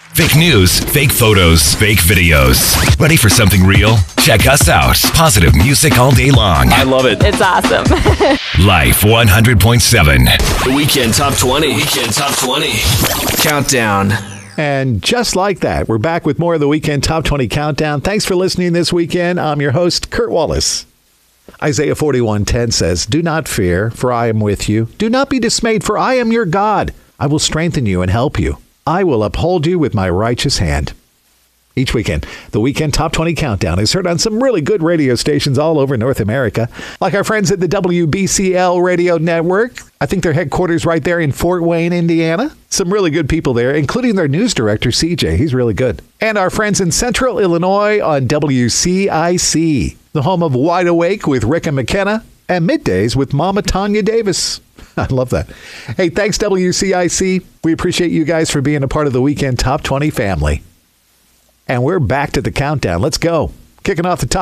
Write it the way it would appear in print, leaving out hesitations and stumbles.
Fake news, fake photos, fake videos. Ready for something real? Check us out. Positive music all day long. I love it. It's awesome. Life 100.7. The Weekend Top 20. Weekend Top 20. Countdown. And just like that, we're back with more of the Weekend Top 20 Countdown. Thanks for listening this weekend. I'm your host, Kurt Wallace. Isaiah 41:10 says, "Do not fear, for I am with you. Do not be dismayed, for I am your God. I will strengthen you and help you. I will uphold you with my righteous hand." Each weekend, the Weekend Top 20 Countdown is heard on some really good radio stations all over North America, like our friends at the WBCL Radio Network. I think their headquarters right there in Fort Wayne, Indiana. Some really good people there, including their news director, CJ. He's really good. And our friends in Central Illinois on WCIC, the home of Wide Awake with Rick and McKenna, and Middays with Mama Tanya Davis. I love that. Hey, thanks, WCIC. We appreciate you guys for being a part of the Weekend Top 20 family. And we're back to the countdown. Let's go. Kicking off the top